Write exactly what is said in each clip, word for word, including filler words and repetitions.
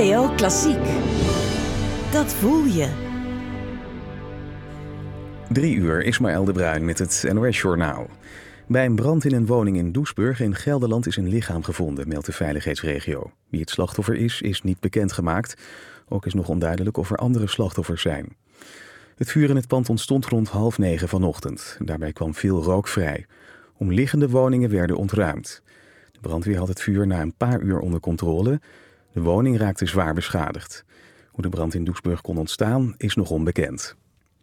N P O Klassiek. Dat voel je. Drie uur, Ismaël de Bruin met het N O S-journaal. Bij een brand in een woning in Doesburg in Gelderland is een lichaam gevonden, meldt de veiligheidsregio. Wie het slachtoffer is, is niet bekendgemaakt. Ook is nog onduidelijk of er andere slachtoffers zijn. Het vuur in het pand ontstond rond half negen vanochtend. Daarbij kwam veel rook vrij. Omliggende woningen werden ontruimd. De brandweer had het vuur na een paar uur onder controle. De woning raakte zwaar beschadigd. Hoe de brand in Doesburg kon ontstaan, is nog onbekend.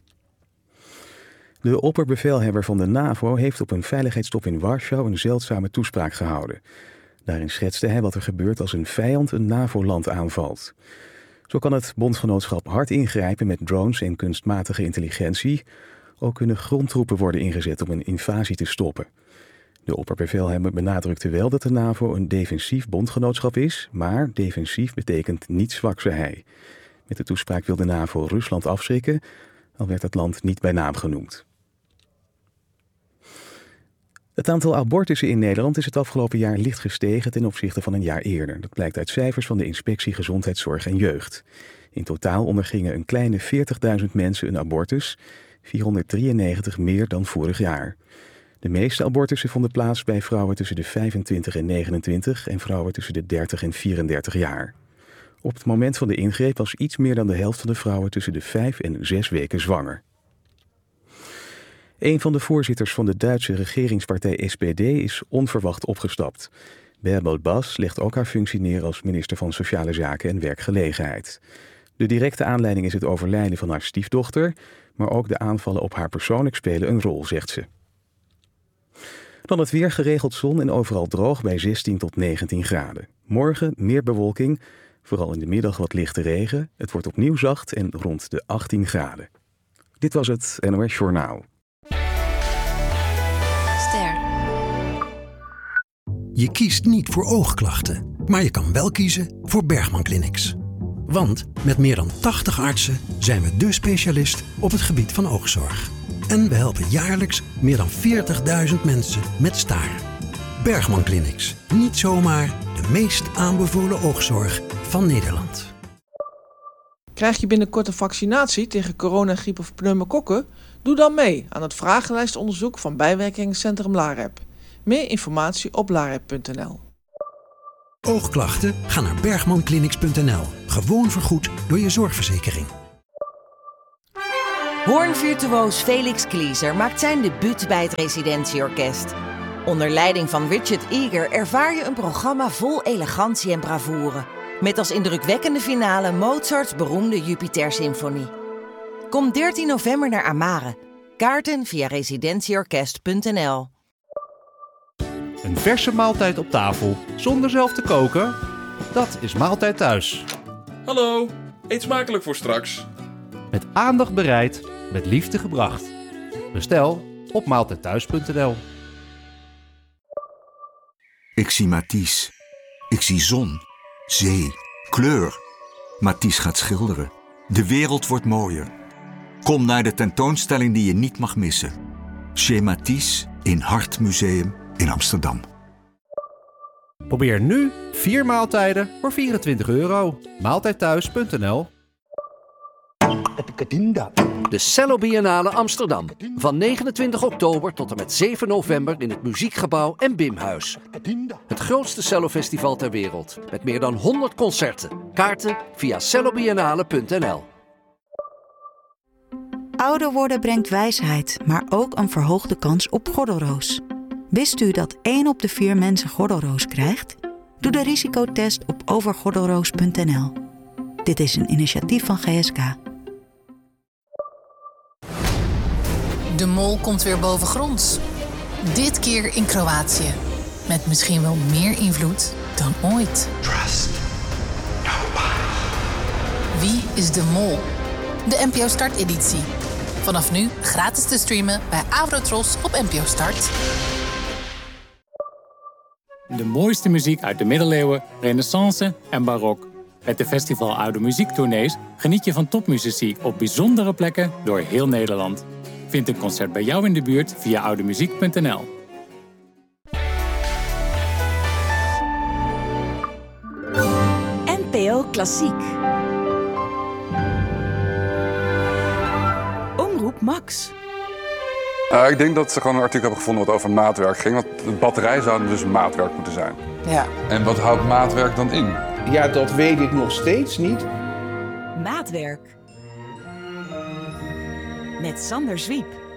De opperbevelhebber van de NAVO heeft op een veiligheidstop in Warschau een zeldzame toespraak gehouden. Daarin schetste hij wat er gebeurt als een vijand een NAVO-land aanvalt. Zo kan het bondgenootschap hard ingrijpen met drones en kunstmatige intelligentie. Ook kunnen grondtroepen worden ingezet om een invasie te stoppen. De opperbevelhebber benadrukte wel dat de NAVO een defensief bondgenootschap is, maar defensief betekent niet zwak, zei hij. Met de toespraak wil de NAVO Rusland afschrikken, al werd het land niet bij naam genoemd. Het aantal abortussen in Nederland is het afgelopen jaar licht gestegen ten opzichte van een jaar eerder. Dat blijkt uit cijfers van de Inspectie Gezondheidszorg en Jeugd. In totaal ondergingen een kleine veertigduizend mensen een abortus, vierhonderddrieënnegentig meer dan vorig jaar. De meeste abortussen vonden plaats bij vrouwen tussen de vijfentwintig en negenentwintig en vrouwen tussen de dertig en vierendertig jaar. Op het moment van de ingreep was iets meer dan de helft van de vrouwen tussen de vijf en zes weken zwanger. Een van de voorzitters van de Duitse regeringspartij S P D is onverwacht opgestapt. Bärbel Bas legt ook haar functie neer als minister van Sociale Zaken en Werkgelegenheid. De directe aanleiding is het overlijden van haar stiefdochter, maar ook de aanvallen op haar persoonlijk spelen een rol, zegt ze. Dan het weer, geregeld zon en overal droog bij zestien tot negentien graden. Morgen meer bewolking, vooral in de middag wat lichte regen. Het wordt opnieuw zacht en rond de achttien graden. Dit was het N O S-journaal. Je kiest niet voor oogklachten, maar je kan wel kiezen voor Bergman Clinics. Want met meer dan tachtig artsen zijn we dé specialist op het gebied van oogzorg. En we helpen jaarlijks meer dan veertigduizend mensen met staren. Bergman Clinics. Niet zomaar de meest aanbevolen oogzorg van Nederland. Krijg je binnenkort een vaccinatie tegen corona, griep of pneumokokken? Doe dan mee aan het vragenlijstonderzoek van Bijwerkingencentrum LAREP. Meer informatie op larep punt n l. Oogklachten? Ga naar bergman clinics punt n l. Gewoon vergoed door je zorgverzekering. Hoornvirtuoos Felix Klieser maakt zijn debuut bij het Residentieorkest. Onder leiding van Richard Eager ervaar je een programma vol elegantie en bravoure. Met als indrukwekkende finale Mozarts beroemde Jupiter-symfonie. Kom dertien november naar Amare. Kaarten via residentieorkest punt n l. Een verse maaltijd op tafel, zonder zelf te koken? Dat is Maaltijd Thuis. Hallo, eet smakelijk voor straks. Met aandacht bereid, met liefde gebracht. Bestel op maaltijd thuis punt n l. Ik zie Matisse. Ik zie zon, zee, kleur. Matisse gaat schilderen. De wereld wordt mooier. Kom naar de tentoonstelling die je niet mag missen. Chez Matisse in Hart Museum in Amsterdam. Probeer nu vier maaltijden voor vierentwintig euro. maaltijd thuis punt n l. De Cello Biennale Amsterdam. Van negenentwintig oktober tot en met zeven november in het Muziekgebouw en Bimhuis. Het grootste cellofestival ter wereld. Met meer dan honderd concerten. Kaarten via cello biennale punt n l. Ouder worden brengt wijsheid, maar ook een verhoogde kans op gordelroos. Wist u dat één op de vier mensen gordelroos krijgt? Doe de risicotest op overgordelroos punt n l. Dit is een initiatief van G S K. De mol komt weer bovengronds. Dit keer in Kroatië. Met misschien wel meer invloed dan ooit. Trust nobody. Wie is de mol? De N P O Start editie. Vanaf nu gratis te streamen bij Avrotros op N P O Start. De mooiste muziek uit de middeleeuwen, renaissance en barok. Met de Festival Oude Muziektournees geniet je van topmuzici op bijzondere plekken door heel Nederland. Vind een concert bij jou in de buurt via oude muziek punt n l. N P O Klassiek. Omroep Max. Uh, ik denk dat ze gewoon een artikel hebben gevonden wat over maatwerk ging. Want de batterij zou dus maatwerk moeten zijn. Ja. En wat houdt maatwerk dan in? Ja, dat weet ik nog steeds niet. Maatwerk. Met Sander Zwiep.